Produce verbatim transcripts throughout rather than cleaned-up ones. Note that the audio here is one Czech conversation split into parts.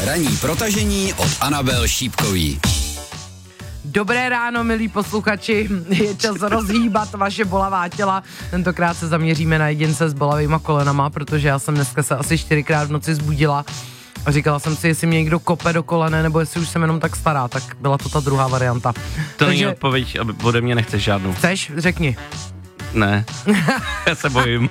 Ranní protažení od Anabel Šípkový. Dobré ráno, milí posluchači, je čas rozhýbat vaše bolavá těla. Tentokrát se zaměříme na jedince s bolavýma kolenama, protože já jsem dneska se asi čtyřikrát v noci zbudila a říkala jsem si, jestli mě někdo kope do kolene, nebo jestli už jsem jenom tak stará, tak byla to ta druhá varianta. To Takže... není odpověď, ode mě nechceš žádnou. Chceš? Řekni. Ne, já se bojím.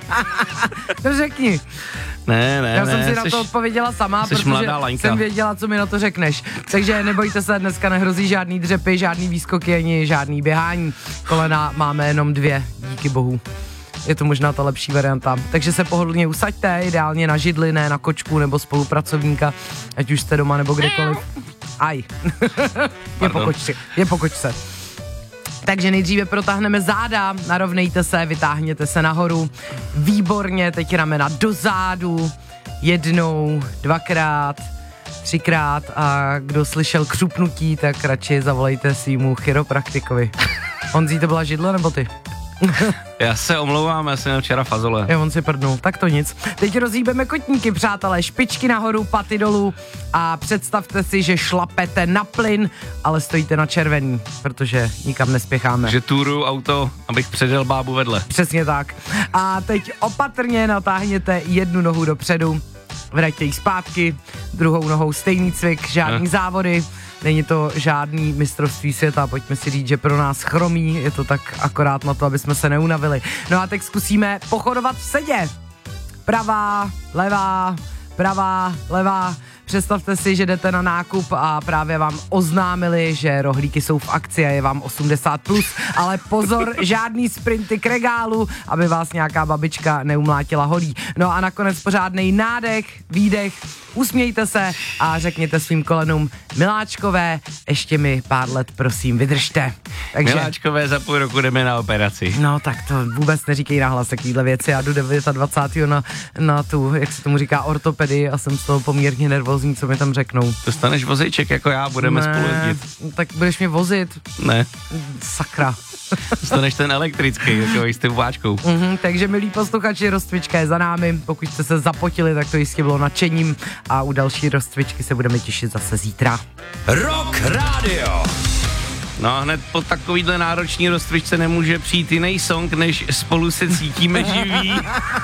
To řekni. Ne, ne, Já jsem ne, si jsi, na to odpověděla sama, protože laňka. jsem věděla, co mi na to řekneš. Takže nebojte se, dneska nehrozí žádný dřepy, žádný výskoky, ani žádný běhání. Kolena máme jenom dvě, díky bohu. Je to možná ta lepší varianta. Takže se pohodlně usaďte, ideálně na židli, ne na kočku nebo spolupracovníka, ať už jste doma nebo kdekoliv. Aj. je po kočce, je po kočce. Takže nejdříve protáhneme záda, narovnejte se, vytáhněte se nahoru. Výborně, teď ramena do zádu. Jednou, dvakrát, třikrát a kdo slyšel křupnutí, tak radši zavolejte svýmu chiropraktikovi. Honzí, to byla židle nebo ty? Já se omlouvám, já jsem měl včera fazole. Já on si prdnul, tak to nic. Teď rozhýbeme kotníky, přátelé, špičky nahoru, paty dolů a představte si, že šlapete na plyn, ale stojíte na červený, protože nikam nespěcháme. Že túru auto, abych předjel bábu vedle. Přesně tak. A teď opatrně natáhněte jednu nohu dopředu, vraťte ji zpátky, druhou nohou stejný cvik, žádný eh. závody. Není to žádný mistrovství světa, pojďme si říct, že pro nás chromí, je to tak akorát na to, aby jsme se neunavili. No a teď zkusíme pochodovat v sedě. Pravá, levá, pravá, levá. Představte si, že jdete na nákup a právě vám oznámili, že rohlíky jsou v akci a je vám osmdesát plus, ale pozor, žádný sprinty k regálu, aby vás nějaká babička neumlátila holí. No a nakonec pořádnej nádech, výdech, usmějte se a řekněte svým kolenům, miláčkové, ještě mi pár let prosím vydržte. Takže, miláčkové, za půl roku jdeme na operaci. No tak to vůbec neříkej nahlas takovýhle věci, já jdu dvacátého devátého na, na tu, jak se tomu říká, ortopedii a jsem z toho poměrně nervózní, co mi tam řeknou. Dostaneš vozejček jako já, budeme ne, spolu jezdit. Tak budeš mě vozit? Ne. Sakra. Dostaneš ten elektrický, takový s tím váčkou. Mm-hmm, takže milí posluchači, rozcvička je za námi, pokud jste se zapotili, tak to jistě bylo nadšením a u další rozcvičky se budeme těšit zase zítra. Rock Radio. No hned po takovýhle náročný rozcvičce nemůže přijít jiný song, než Spolu se cítíme živí.